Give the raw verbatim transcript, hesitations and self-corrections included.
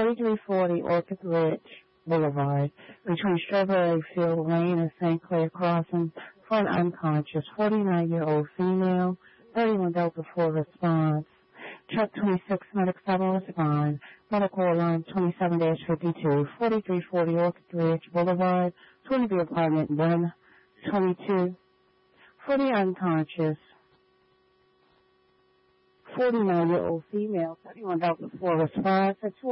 forty-three forty Orchid Ridge Boulevard, between Strawberry Field Lane and Saint Clair Crossing, for an unconscious forty-nine-year-old female. thirty-one Delta four response. Truck twenty-six medics double respond. Medical line twenty-seven fifty-two, forty-three forty Orchid Ridge Boulevard, twenty-three apartment one twenty-two. For the unconscious forty-nine-year-old female. thirty-one Delta four response.